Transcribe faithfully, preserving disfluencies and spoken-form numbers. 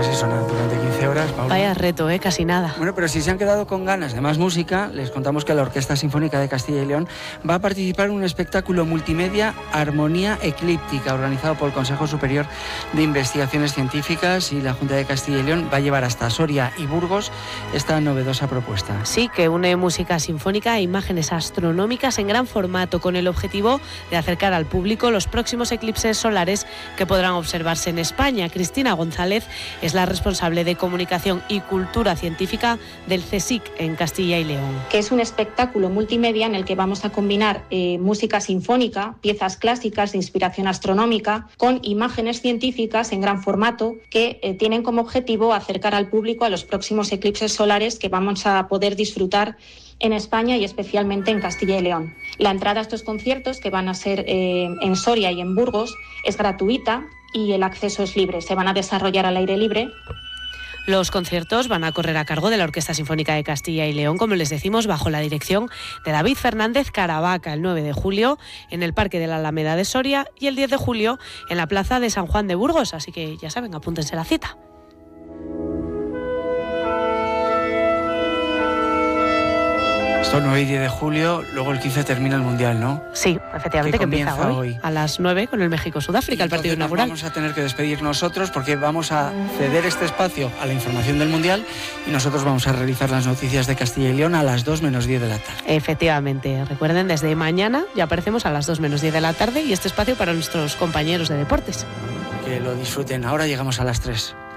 eso, nada, durante quince horas. Paula. Vaya reto, ¿eh? Casi nada. Bueno, pero si se han quedado con ganas de más música, les contamos que la Orquesta Sinfónica de Castilla y León va a participar en un espectáculo multimedia Armonía Eclíptica, organizado por el Consejo Superior de Investigaciones Científicas, y la Junta de Castilla y León va a llevar hasta Soria y Burgos esta novedosa propuesta. Sí, que une música sinfónica e imágenes astronómicas en gran formato, con el objetivo de acercar al público los próximos eclipses solares que podrán observarse en España. Cristina González es la responsable de Comunicación y Cultura Científica del CSIC en Castilla y León. Que es un espectáculo multimedia en el que vamos a combinar eh, música sinfónica, piezas clásicas de inspiración astronómica, con imágenes científicas en gran formato que eh, tienen como objetivo acercar al público a los próximos eclipses solares que vamos a poder disfrutar en España y especialmente en Castilla y León. La entrada a estos conciertos, que van a ser eh, en Soria y en Burgos, es gratuita y el acceso es libre. Se van a desarrollar al aire libre. Los conciertos van a correr a cargo de la Orquesta Sinfónica de Castilla y León, como les decimos, bajo la dirección de David Fernández Caravaca, el nueve de julio en el Parque de la Alameda de Soria y el diez de julio en la Plaza de San Juan de Burgos. Así que ya saben, apúntense la cita. Esto nueve y diez de julio, luego el quince termina el Mundial, ¿no? Sí, efectivamente, que, que empieza hoy, hoy a las nueve con el México-Sudáfrica, el partido inaugural. Vamos a tener que despedir nosotros porque vamos a ceder este espacio a la información del Mundial y nosotros vamos a realizar las noticias de Castilla y León a las dos menos diez de la tarde. Efectivamente, recuerden, desde mañana ya aparecemos a las dos menos diez de la tarde y este espacio para nuestros compañeros de deportes. Que lo disfruten. Ahora llegamos a las tres.